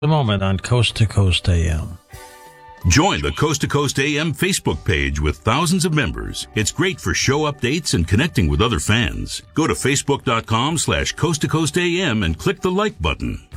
The moment on Coast to Coast AM. Join the Coast to Coast AM Facebook page with thousands of members. It's great for show updates and connecting with other fans. Go to facebook.com/Coast to Coast AM and click the like button.